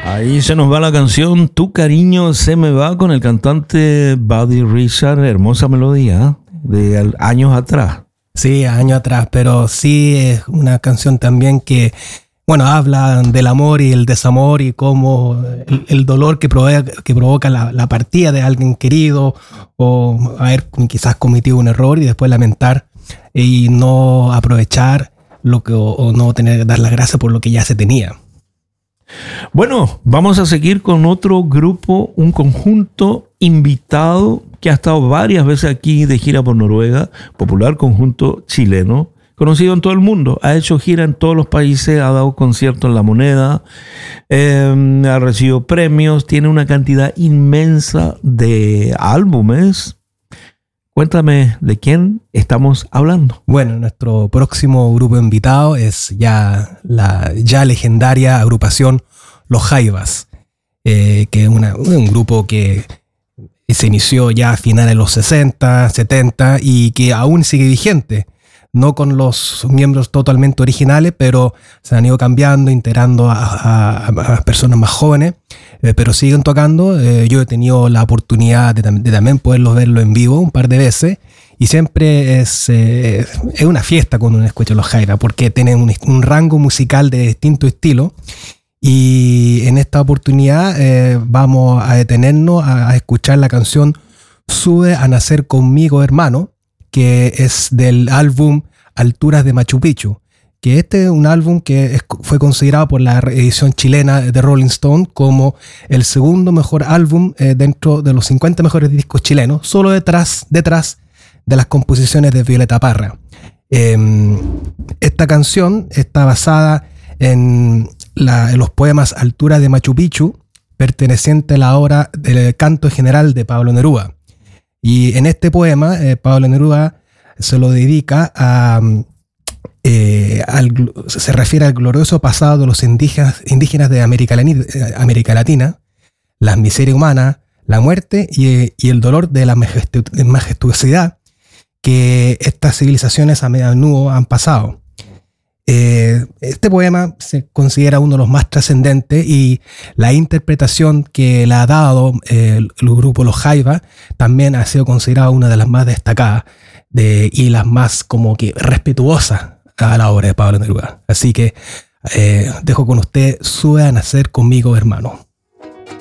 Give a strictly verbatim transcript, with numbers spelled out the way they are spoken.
Ahí se nos va la canción Tu cariño se me va con el cantante Buddy Richard. Hermosa melodía de años atrás. Sí, años atrás, pero sí es una canción también que, bueno, habla del amor y el desamor y cómo el, el dolor que provoca, que provoca la, la partida de alguien querido o haber quizás cometido un error y después lamentar y no aprovechar lo que, o, o no tener dar las gracias por lo que ya se tenía. Bueno, vamos a seguir con otro grupo, un conjunto invitado que ha estado varias veces aquí de gira por Noruega, popular conjunto chileno, conocido en todo el mundo. Ha hecho gira en todos los países, ha dado conciertos en La Moneda, eh, ha recibido premios, tiene una cantidad inmensa de álbumes. Cuéntame de quién estamos hablando. Bueno, nuestro próximo grupo invitado es ya la ya legendaria agrupación Los Jaivas, eh, que es una, un grupo que se inició ya a finales de los sesenta, setenta y que aún sigue vigente. No con los miembros totalmente originales, pero se han ido cambiando, integrando a, a, a personas más jóvenes, eh, pero siguen tocando. Eh, yo he tenido la oportunidad de, de también poderlos verlo en vivo un par de veces y siempre es, eh, es una fiesta cuando uno escucha Los Jaivas porque tienen un, un rango musical de distintos estilos y en esta oportunidad eh, vamos a detenernos a, a escuchar la canción Sube a nacer conmigo, hermano, que es del álbum Alturas de Machu Picchu, que este es un álbum que es, fue considerado por la edición chilena de Rolling Stone como el segundo mejor álbum eh, dentro de los cincuenta mejores discos chilenos, solo detrás, detrás de las composiciones de Violeta Parra. Eh, esta canción está basada en, la, en los poemas Alturas de Machu Picchu, perteneciente a la obra del Canto General de Pablo Neruda. Y en este poema, eh, Pablo Neruda se lo dedica a, eh, al, se refiere al glorioso pasado de los indígenas, indígenas de América, América Latina, las miserias humanas, la muerte y, y el dolor de la majestu- majestuosidad que estas civilizaciones a menudo han pasado. Eh, este poema se considera uno de los más trascendentes y la interpretación que le ha dado eh, el, el grupo Los Jaivas también ha sido considerada una de las más destacadas de, y las más como que respetuosas a la obra de Pablo Neruda. Así que eh, dejo con usted Sube a nacer conmigo, hermano.